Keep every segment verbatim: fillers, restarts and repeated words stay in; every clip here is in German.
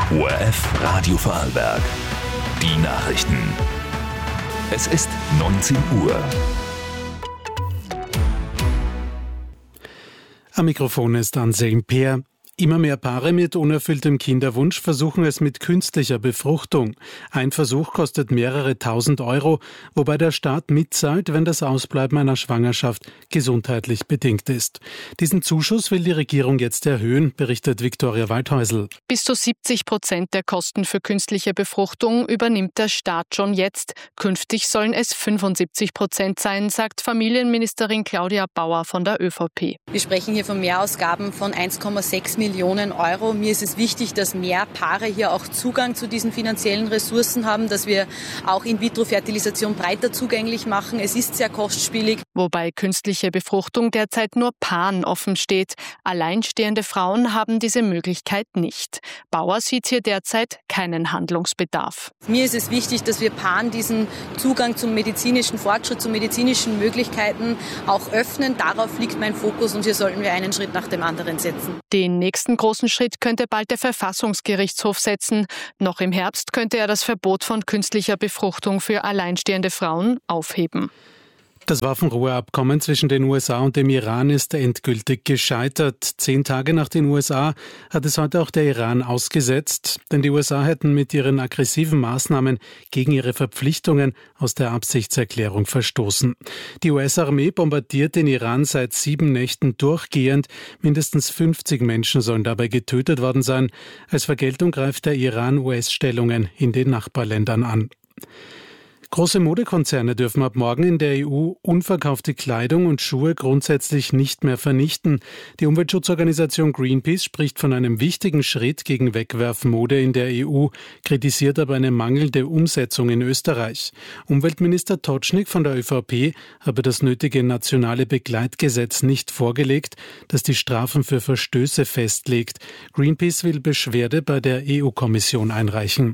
O R F Radio Vorarlberg. Die Nachrichten. Es ist neunzehn Uhr. Am Mikrofon ist Anselm Peer. Immer mehr Paare mit unerfülltem Kinderwunsch versuchen es mit künstlicher Befruchtung. Ein Versuch kostet mehrere tausend Euro, wobei der Staat mitzahlt, wenn das Ausbleiben einer Schwangerschaft gesundheitlich bedingt ist. Diesen Zuschuss will die Regierung jetzt erhöhen, berichtet Viktoria Waldhäusl. Bis zu siebzig Prozent der Kosten für künstliche Befruchtung übernimmt der Staat schon jetzt. Künftig sollen es fünfundsiebzig Prozent sein, sagt Familienministerin Claudia Bauer von der ÖVP. Wir sprechen hier von Mehrausgaben von eins Komma sechs Millionen Euro. Mir ist es wichtig, dass mehr Paare hier auch Zugang zu diesen finanziellen Ressourcen haben, dass wir auch In-vitro-Fertilisation breiter zugänglich machen. Es ist sehr kostspielig. Wobei künstliche Befruchtung derzeit nur Paaren offen steht. Alleinstehende Frauen haben diese Möglichkeit nicht. Bauer sieht hier derzeit keinen Handlungsbedarf. Mir ist es wichtig, dass wir Paaren diesen Zugang zum medizinischen Fortschritt, zu medizinischen Möglichkeiten auch öffnen. Darauf liegt mein Fokus und hier sollten wir einen Schritt nach dem anderen setzen. Den nächsten Den nächsten großen Schritt könnte bald der Verfassungsgerichtshof setzen. Noch im Herbst könnte er das Verbot von künstlicher Befruchtung für alleinstehende Frauen aufheben. Das Waffenruheabkommen zwischen den U S A und dem Iran ist endgültig gescheitert. Zehn Tage nach den U S A hat es heute auch der Iran ausgesetzt, denn die U S A hätten mit ihren aggressiven Maßnahmen gegen ihre Verpflichtungen aus der Absichtserklärung verstoßen. Die U S-Armee bombardiert den Iran seit sieben Nächten durchgehend. Mindestens fünfzig Menschen sollen dabei getötet worden sein. Als Vergeltung greift der Iran U S-Stellungen in den Nachbarländern an. Große Modekonzerne dürfen ab morgen in der E U unverkaufte Kleidung und Schuhe grundsätzlich nicht mehr vernichten. Die Umweltschutzorganisation Greenpeace spricht von einem wichtigen Schritt gegen Wegwerfmode in der E U, kritisiert aber eine mangelnde Umsetzung in Österreich. Umweltminister Totschnig von der ÖVP habe das nötige nationale Begleitgesetz nicht vorgelegt, das die Strafen für Verstöße festlegt. Greenpeace will Beschwerde bei der E U-Kommission einreichen.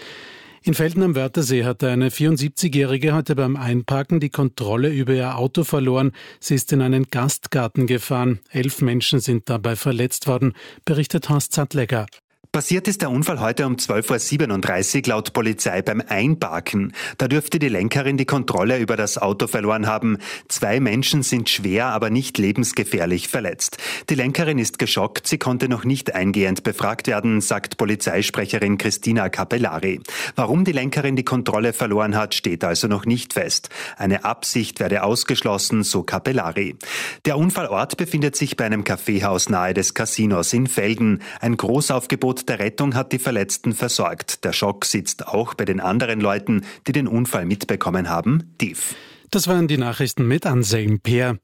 In Velden am Wörthersee hatte eine vierundsiebzigjährige heute beim Einparken die Kontrolle über ihr Auto verloren. Sie ist in einen Gastgarten gefahren. Elf Menschen sind dabei verletzt worden, berichtet Horst Zattlegger. Passiert ist der Unfall heute um zwölf Uhr siebenunddreißig laut Polizei beim Einparken. Da dürfte die Lenkerin die Kontrolle über das Auto verloren haben. Zwei Menschen sind schwer, aber nicht lebensgefährlich verletzt. Die Lenkerin ist geschockt, sie konnte noch nicht eingehend befragt werden, sagt Polizeisprecherin Christina Capellari. Warum die Lenkerin die Kontrolle verloren hat, steht also noch nicht fest. Eine Absicht werde ausgeschlossen, so Capellari. Der Unfallort befindet sich bei einem Kaffeehaus nahe des Casinos in Velden. Ein Großaufgebot der Rettung hat die Verletzten versorgt. Der Schock sitzt auch bei den anderen Leuten, die den Unfall mitbekommen haben, tief. Das waren die Nachrichten mit Anselm Peer.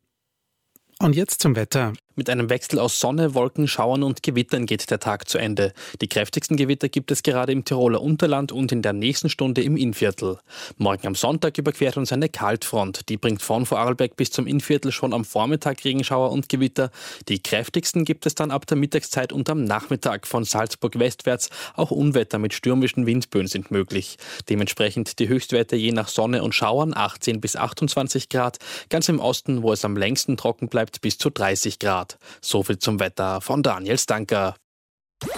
Und jetzt zum Wetter. Mit einem Wechsel aus Sonne, Wolken, Schauern und Gewittern geht der Tag zu Ende. Die kräftigsten Gewitter gibt es gerade im Tiroler Unterland und in der nächsten Stunde im Innviertel. Morgen am Sonntag überquert uns eine Kaltfront. Die bringt von Vorarlberg bis zum Innviertel schon am Vormittag Regenschauer und Gewitter. Die kräftigsten gibt es dann ab der Mittagszeit und am Nachmittag von Salzburg westwärts. Auch Unwetter mit stürmischen Windböen sind möglich. Dementsprechend die Höchstwerte je nach Sonne und Schauern achtzehn bis achtundzwanzig Grad. Ganz im Osten, wo es am längsten trocken bleibt, bis zu dreißig Grad. So viel zum Wetter von Daniel Stanker.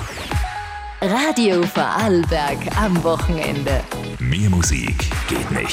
Radio Vorarlberg am Wochenende. Mehr Musik geht nicht.